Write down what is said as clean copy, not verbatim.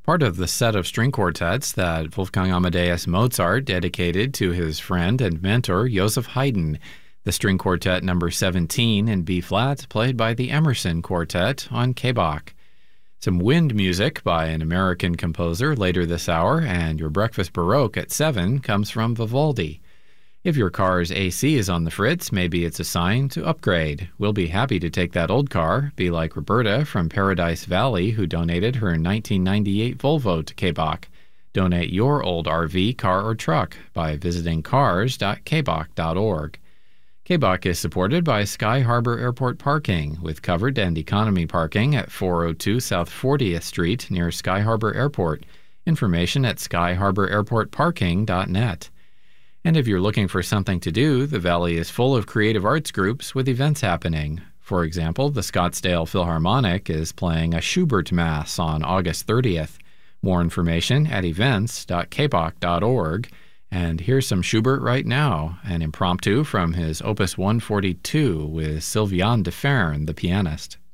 part of the set of string quartets that Wolfgang Amadeus Mozart dedicated to his friend and mentor Joseph Haydn. The string quartet number 17 in B-flat, played by the Emerson Quartet on K-Bach. Some wind music by an American composer later this hour, and your breakfast Baroque at 7 comes from Vivaldi. If your car's AC is on the fritz, maybe it's a sign to upgrade. We'll be happy to take that old car. Be like Roberta from Paradise Valley, who donated her 1998 Volvo to K-Bach. Donate your old RV, car, or truck by visiting cars.kbach.org. K-Bach is supported by Sky Harbor Airport Parking, with covered and economy parking at 402 South 40th Street near Sky Harbor Airport. Information at skyharborairportparking.net. And if you're looking for something to do, the Valley is full of creative arts groups with events happening. For example, the Scottsdale Philharmonic is playing a Schubert Mass on August 30th. More information at events.kbach.org. And here's some Schubert right now, an impromptu from his Opus 142 with Sylviane Deferne, the pianist.